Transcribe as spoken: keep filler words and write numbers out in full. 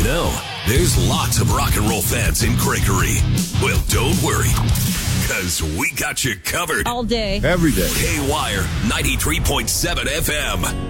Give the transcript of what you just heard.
know, there's lots of rock and roll fans in Gregory. Well, don't worry, because we got you covered. All day. Every day. K-Wire ninety-three point seven F M.